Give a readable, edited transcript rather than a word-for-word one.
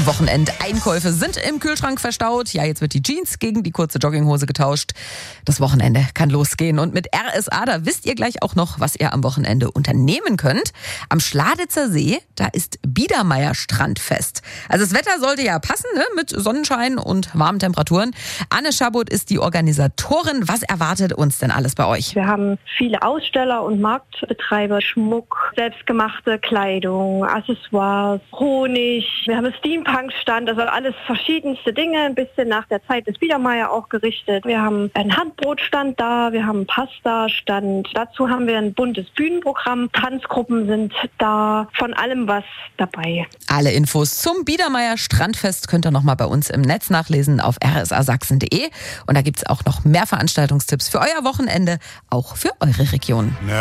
Die Wochenendeinkäufe sind im Kühlschrank verstaut. Ja, jetzt wird die Jeans gegen die kurze Jogginghose getauscht. Das Wochenende kann losgehen. Und mit RSA, da wisst ihr gleich auch noch, was ihr am Wochenende unternehmen könnt. Am Schladitzer See, da ist Biedermeier Strandfest. Also das Wetter sollte ja passen, ne? Mit Sonnenschein und warmen Temperaturen. Anne Schabot ist die Organisatorin. Was erwartet uns denn alles bei euch? Wir haben viele Aussteller und Marktbetreiber, Schmuck, selbstgemachte Kleidung, Accessoires, Honig. Wir haben einen Steampunk-Stand, also alles verschiedenste Dinge, ein bisschen nach der Zeit des Biedermeier auch gerichtet. Wir haben einen Handbrotstand da, wir haben einen Pasta-Stand. Dazu haben wir ein buntes Bühnenprogramm. Tanzgruppen sind da, von allem was dabei. Alle Infos zum Biedermeier Strandfest könnt ihr nochmal bei uns im Netz nachlesen auf rsasachsen.de. Und da gibt es auch noch mehr Veranstaltungstipps für euer Wochenende, auch für eure Region.